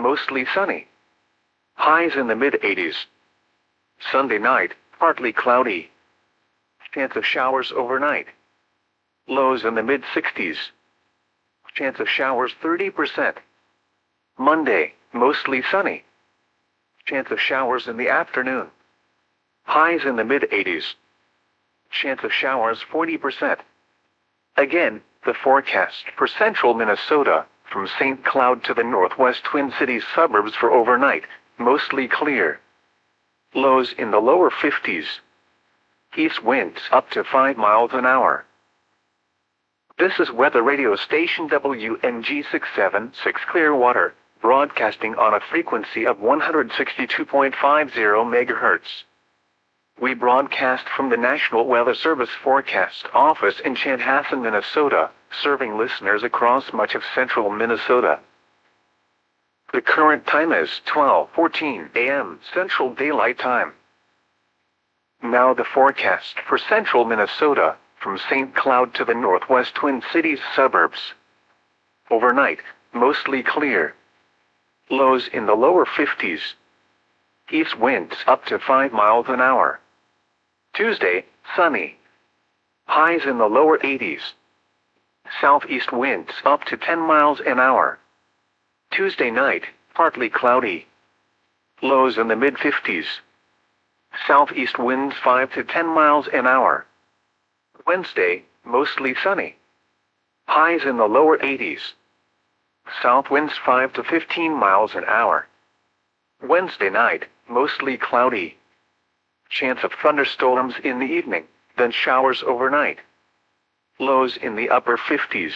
mostly sunny. Highs in the mid-80s. Sunday night, partly cloudy. Chance of showers overnight. Lows in the mid-60s. Chance of showers 30%. Monday, mostly sunny. Chance of showers in the afternoon. Highs in the mid-80s. Chance of showers 40%. Again, the forecast for central Minnesota, from St. Cloud to the northwest Twin Cities suburbs for overnight, mostly clear. Lows in the lower 50s. East winds up to 5 miles an hour. This is weather radio station WMG 676 Clearwater, broadcasting on a frequency of 162.50 MHz. We broadcast from the National Weather Service Forecast Office in Chanhassen, Minnesota, serving listeners across much of central Minnesota. The current time is 12:14 a.m. Central Daylight Time. Now the forecast for central Minnesota, from St. Cloud to the northwest Twin Cities suburbs. Overnight, mostly clear. Lows in the lower 50s. East winds up to 5 miles an hour. Tuesday, sunny. Highs in the lower 80s. Southeast winds up to 10 miles an hour. Tuesday night, partly cloudy. Lows in the mid-50s. Southeast winds 5 to 10 miles an hour. Wednesday, mostly sunny. Highs in the lower 80s. South winds 5 to 15 miles an hour. Wednesday night, mostly cloudy. Chance of thunderstorms in the evening, then showers overnight. Lows in the upper 50s.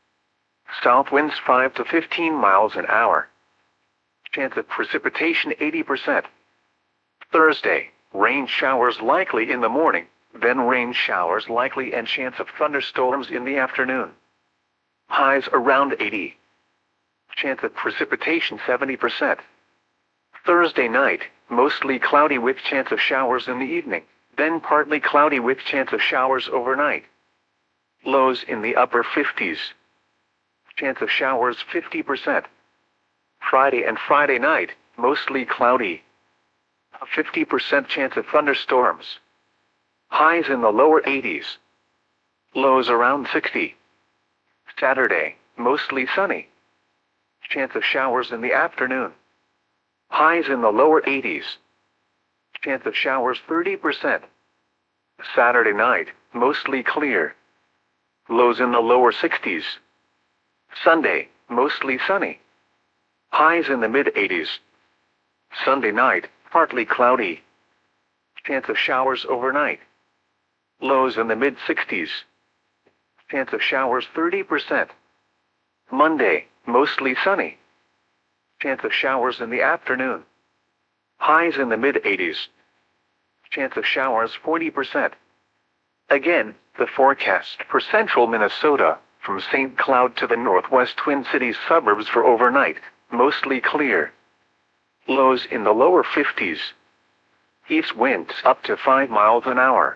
South winds 5 to 15 miles an hour. Chance of precipitation 80%. Thursday, rain showers likely in the morning, then rain showers likely and chance of thunderstorms in the afternoon. Highs around 80. Chance of precipitation 70%. Thursday night, mostly cloudy with chance of showers in the evening, then partly cloudy with chance of showers overnight. Lows in the upper 50s. Chance of showers 50%. Friday and Friday night, mostly cloudy. A 50% chance of thunderstorms. Highs in the lower 80s. Lows around 60. Saturday, mostly sunny. Chance of showers in the afternoon. Highs in the lower 80s. Chance of showers 30%. Saturday night, mostly clear. Lows in the lower 60s. Sunday, mostly sunny. Highs in the mid-80s. Sunday night, partly cloudy. Chance of showers overnight. Lows in the mid-60s. Chance of showers 30%. Monday, mostly sunny. Chance of showers in the afternoon. Highs in the mid-80s. Chance of showers 40%. Again, the forecast for central Minnesota, from St. Cloud to the northwest Twin Cities suburbs for overnight, mostly clear. Lows in the lower 50s. East winds up to 5 miles an hour.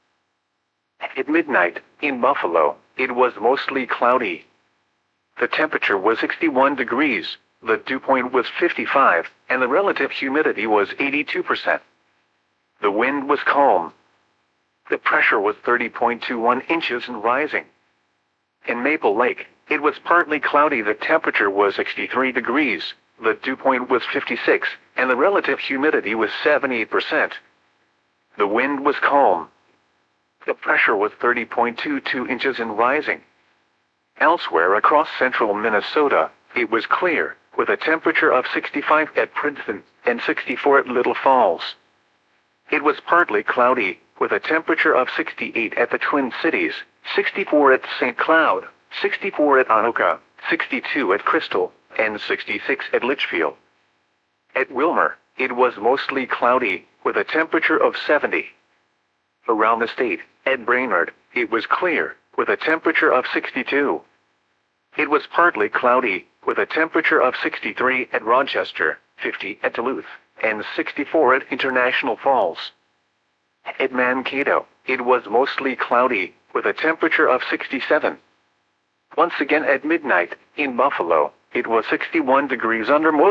At midnight, in Buffalo, it was mostly cloudy. The temperature was 61 degrees, the dew point was 55, and the relative humidity was 82%. The wind was calm. The pressure was 30.21 inches and rising. In Maple Lake, it was partly cloudy. The temperature was 63 degrees, the dew point was 56, and the relative humidity was 78%. The wind was calm. The pressure was 30.22 inches and rising. Elsewhere across central Minnesota, it was clear, with a temperature of 65 at Princeton and 64 at Little Falls. It was partly cloudy, with a temperature of 68 at the Twin Cities, 64 at St. Cloud, 64 at Anoka, 62 at Crystal, and 66 at Litchfield. At Wilmer, it was mostly cloudy, with a temperature of 70. Around the state, at Brainerd, it was clear, with a temperature of 62. It was partly cloudy, with a temperature of 63 at Rochester, 50 at Duluth, and 64 at International Falls. At Mankato, it was mostly cloudy, with a temperature of 67. Once again at midnight, in Buffalo, it was 61 degrees under most